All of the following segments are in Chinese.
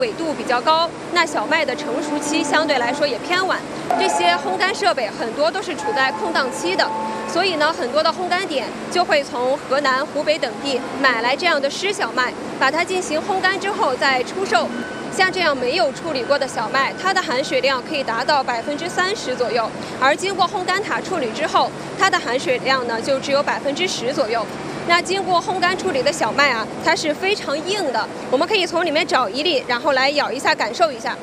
纬度比较高，那小麦的成熟期相对来说也偏晚，这些烘干设备很多都是处在空档期的，所以呢，很多的烘干点就会从河南、湖北等地买来这样的湿小麦，把它进行烘干之后再出售。像这样没有处理过的小麦，它的含水量可以达到30%左右，而经过烘干塔处理之后，它的含水量呢就只有10%左右。那经过烘干处理的小麦啊，它是非常硬的，我们可以从里面找一粒，然后来咬一下，感受一下。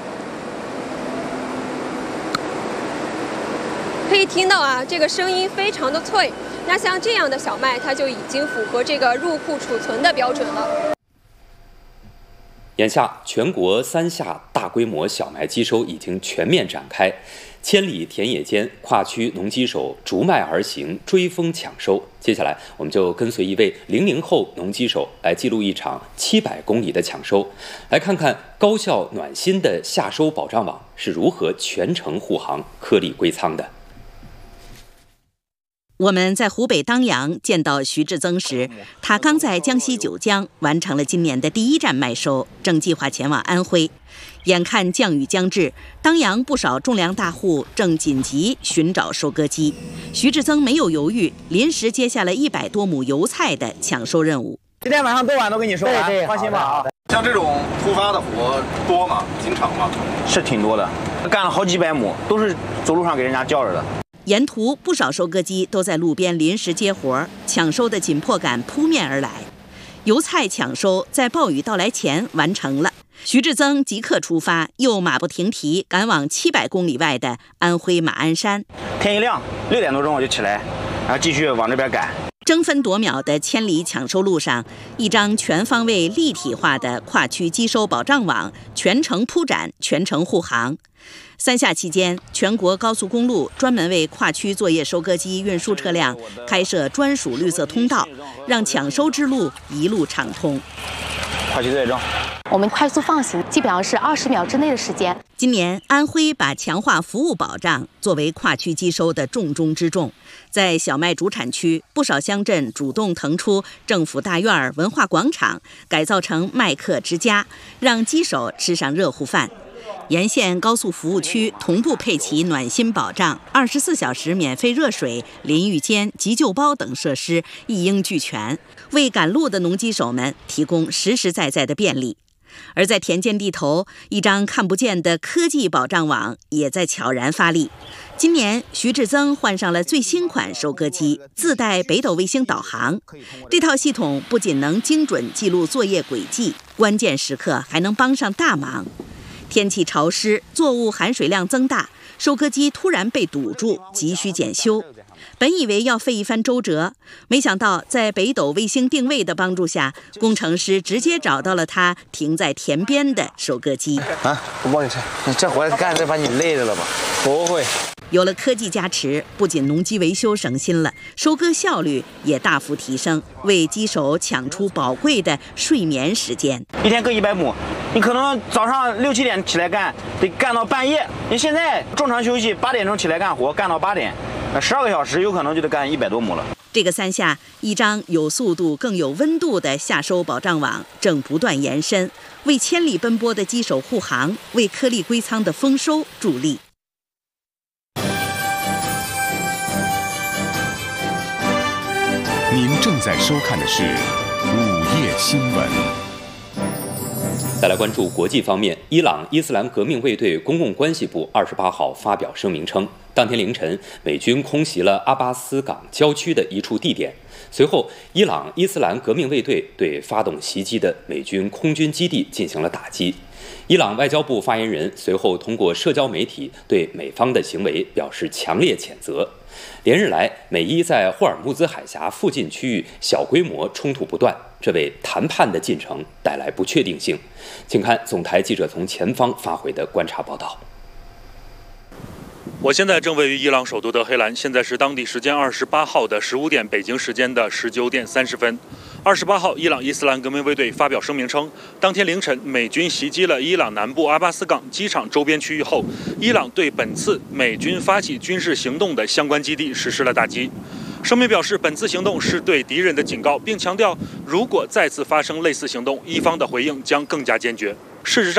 可以听到啊，这个声音非常的脆。那像这样的小麦，它就已经符合这个入库储存的标准了。 眼下，全国3下大规模小麦机收已经全面展开，千里田野间，跨区农机手逐麦而行，追风抢收。接下来，我们就跟随一位00后农机手来记录一场700公里的抢收，来看看高效暖心的夏收保障网是如何全程护航、颗粒归仓的。 我们在湖北当阳见到徐志增时，他刚在江西九江完成了今年的第1站麦收，正计划前往安徽。眼看降雨将至，当阳不少种粮大户正紧急寻找收割机。徐志增没有犹豫，临时接下了100多亩油菜的抢收任务。 今天晚上多晚都给你收完， 对， 放心吧。 像这种突发的活多吗？经常吗？ 是挺多的，干了好几百亩，都是走路上给人家叫着的。 沿途不少收割机都在路边临时接活，抢收的紧迫感扑面而来。油菜抢收在暴雨到来前完成了，徐志增即刻出发，又马不停蹄赶往700公里外的安徽马鞍山。 天一亮，6点多钟我就起来，然后继续往这边赶。 争分夺秒的千里抢收路上，一张全方位立体化的跨区机收保障网全程铺展，全程护航。3下期间，全国高速公路专门为跨区作业收割机运输车辆开设专属绿色通道，让抢收之路一路畅通。 快去对正。 我们快速放行，基本上是20秒之内的时间。 今年，安徽把强化服务保障作为跨区机收的重中之重。在小麦主产区，不少乡镇主动腾出政府大院、文化广场，改造成麦客之家，让机手吃上热乎饭。沿线高速服务区同步配齐暖心保障，24小时免费热水、淋浴间、急救包等设施一应俱全，为赶路的农机手们提供实实在在的便利。而在田间地头，一张看不见的科技保障网也在悄然发力。今年，徐志增换上了最新款收割机，自带北斗卫星导航。这套系统不仅能精准记录作业轨迹，关键时刻还能帮上大忙。天气潮湿，作物含水量增大，收割机突然被堵住，急需检修。本以为要费一番周折，没想到在北斗卫星定位的帮助下，工程师直接找到了它停在田边的收割机。 不好意思，你这活干得把你累着了吧？不会。 有了科技加持，不仅农机维修省心了，收割效率也大幅提升，为机手抢出宝贵的睡眠时间。 一天割100亩，你可能早上6、7点起来干，得干到半夜。你现在正常休息，8点钟起来干活，干到8点，12个小时有可能就得干100多亩了。 这个3下，一张有速度更有温度的夏收保障网正不断延伸，为千里奔波的机手护航，为颗粒归仓的丰收助力。 您正在收看的是午夜新闻。 再来关注国际方面，伊朗伊斯兰革命卫队公共关系部28号发表声明称，当天凌晨，美军空袭了阿巴斯港郊区的一处地点。随后，伊朗伊斯兰革命卫队对发动袭击的美军空军基地进行了打击。伊朗外交部发言人随后通过社交媒体对美方的行为表示强烈谴责。连日来，美伊在霍尔木兹海峡附近区域小规模冲突不断，这为谈判的进程带来不确定性。请看总台记者从前方发回的观察报道。 我现在正位于伊朗首都德黑兰，现在是当地时间28号的15点，北京时间的19点30分。28号，伊朗伊斯兰革命卫队发表声明称，当天凌晨，美军袭击了伊朗南部阿巴斯港机场周边区域后，伊朗对本次美军发起军事行动的相关基地实施了打击。 声明表示，本次行动是对敌人的警告，并强调，如果再次发生类似行动，伊方的回应将更加坚决。事实上，